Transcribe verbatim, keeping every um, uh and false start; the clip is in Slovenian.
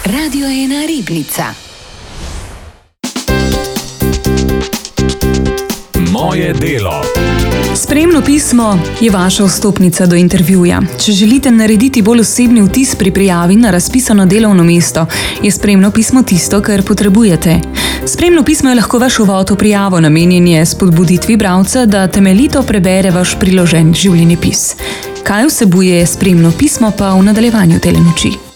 Radio ena Ribnica. Moje delo. Sprejemno pismo je vaša vstopnica do intervjuja. Če želite narediti bolj osebni vtis pri prijavi na razpisano delovno mesto, je sprejemno pismo tisto, kar potrebujete. Sprejemno pismo je lahko vaš uvod v prijavo, namenjen je spodbuditvi bralca, da temeljito prebere vaš priložen življenjepis. Kaj vsebuje sprejemno pismo, pa v nadaljevanju tele noči.